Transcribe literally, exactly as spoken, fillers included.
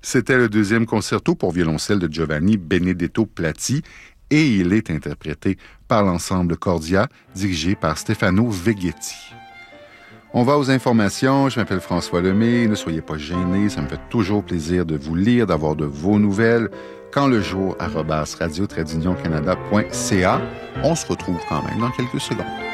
C'était le deuxième concerto pour violoncelle de Giovanni Benedetto Platti et il est interprété par l'ensemble Cordia, dirigé par Stefano Veghetti. On va aux informations. Je m'appelle François Lemay. Ne soyez pas gênés. Ça me fait toujours plaisir de vous lire, d'avoir de vos nouvelles. Quand le jour, arobase radio-canada point c a. On se retrouve quand même dans quelques secondes.